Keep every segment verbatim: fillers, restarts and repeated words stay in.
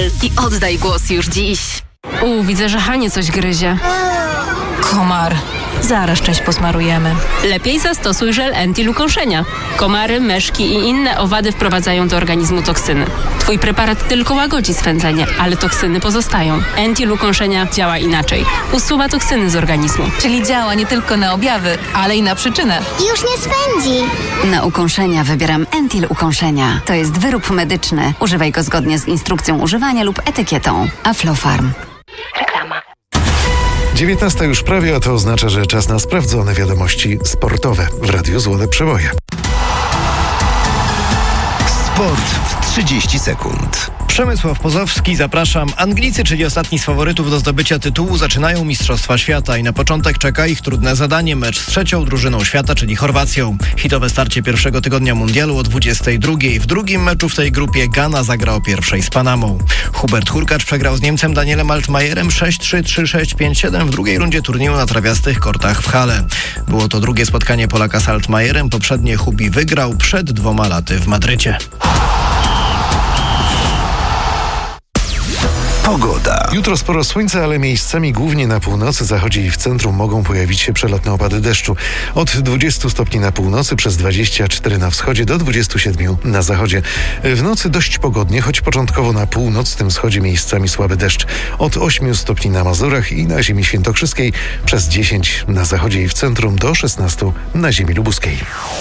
I oddaj głos już dziś. U, widzę, że Hanie coś gryzie. Komar. Zaraz część posmarujemy. Lepiej zastosuj żel Entil ukąszenia. Komary, myszki i inne owady wprowadzają do organizmu toksyny. Twój preparat tylko łagodzi swędzenie, ale toksyny pozostają. Entil ukąszenia działa inaczej. Usuwa toksyny z organizmu. Czyli działa nie tylko na objawy, ale i na przyczynę. Już nie swędzi. Na ukąszenia wybieram Entil ukąszenia. To jest wyrób medyczny. Używaj go zgodnie z instrukcją używania lub etykietą. Aflofarm. Reklama. dziewiętnasta już prawie, a to oznacza, że czas na sprawdzone wiadomości sportowe w Radiu Złote Przeboje. Sport w trzydzieści sekund. Przemysław Pozowski, zapraszam. Anglicy, czyli ostatni z faworytów do zdobycia tytułu, zaczynają Mistrzostwa Świata i na początek czeka ich trudne zadanie, mecz z trzecią drużyną świata, czyli Chorwacją. Hitowe starcie pierwszego tygodnia mundialu o dwudziestej drugiej. W drugim meczu w tej grupie Gana zagra o pierwszej z Panamą. Hubert Hurkacz przegrał z Niemcem Danielem Altmajerem sześć trzy, trzy sześć, pięć siedem w drugiej rundzie turnieju na trawiastych kortach w Halle. Było to drugie spotkanie Polaka z Altmajerem. Poprzednie Hubi wygrał przed dwoma laty w Madrycie. Pogoda. Jutro sporo słońca, ale miejscami głównie na północy, zachodzie i w centrum mogą pojawić się przelotne opady deszczu. Od dwudziestu stopni na północy, przez dwadzieścia cztery na wschodzie do dwudziestu siedmiu na zachodzie. W nocy dość pogodnie, choć początkowo na północnym wschodzie miejscami słaby deszcz. Od ośmiu stopni na Mazurach i na ziemi świętokrzyskiej, przez dziesięć na zachodzie i w centrum do szesnastu na ziemi lubuskiej.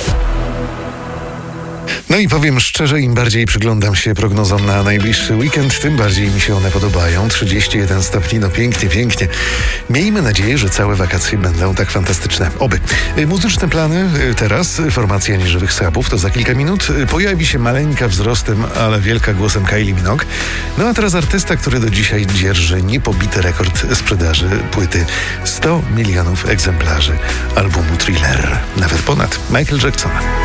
No i powiem szczerze, im bardziej przyglądam się prognozom na najbliższy weekend, tym bardziej mi się one podobają. trzydzieści jeden stopni, no pięknie, pięknie. Miejmy nadzieję, że całe wakacje będą tak fantastyczne. Oby. Muzyczne plany teraz. Formacja Nieżywych Schabów to za kilka minut. Pojawi się maleńka wzrostem, ale wielka głosem Kylie Minogue. No a teraz artysta, który do dzisiaj dzierży niepobity rekord sprzedaży płyty. sto milionów egzemplarzy albumu Thriller. Nawet ponad. Michael Jackson.